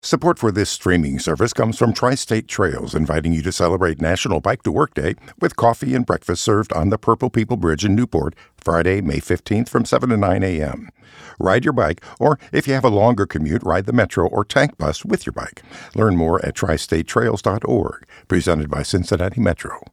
Support for this streaming service comes from Tri-State Trails, inviting you to celebrate National Bike to Work Day with coffee and breakfast served on the Purple People Bridge in Newport, Friday, May 15th from 7 to 9 a.m. Ride your bike, or if you have a longer commute, ride the Metro or Tank Bus with your bike. Learn more at tristatetrails.org, presented by Cincinnati Metro.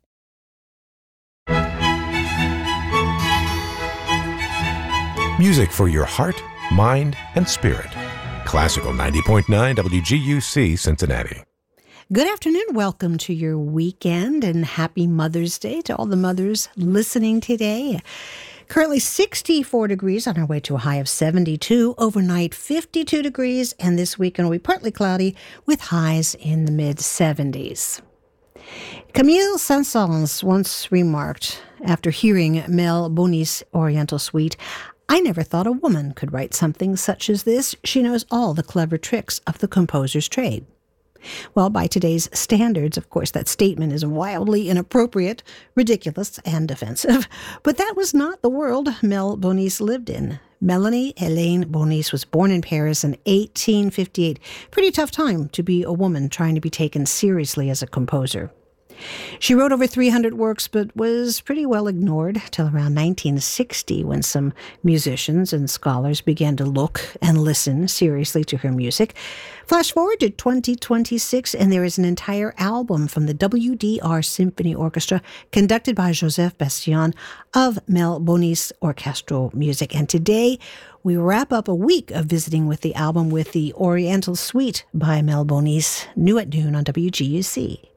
Music for your heart, mind, and spirit. Classical 90.9 WGUC Cincinnati. Good afternoon. Welcome to your weekend and happy Mother's Day to all the mothers listening today. Currently 64 degrees on our way to a high of 72. Overnight 52 degrees, and this weekend will be partly cloudy with highs in the mid-70s. Camille Saint-Saëns once remarked after hearing Mel Bonis' Oriental Suite, "I never thought a woman could write something such as this. She knows all the clever tricks of the composer's trade." Well, by today's standards, of course, that statement is wildly inappropriate, ridiculous, and offensive. But that was not the world Mel Bonis lived in. Melanie Hélène Bonis was born in Paris in 1858. Pretty tough time to be a woman trying to be taken seriously as a composer. She wrote over 300 works, but was pretty well ignored till around 1960, when some musicians and scholars began to look and listen seriously to her music. Flash forward to 2026, and there is an entire album from the WDR Symphony Orchestra, conducted by Joseph Bastien, of Mel Bonis' orchestral music. And today, we wrap up a week of visiting with the album with the Oriental Suite by Mel Bonis, new at noon on WGUC.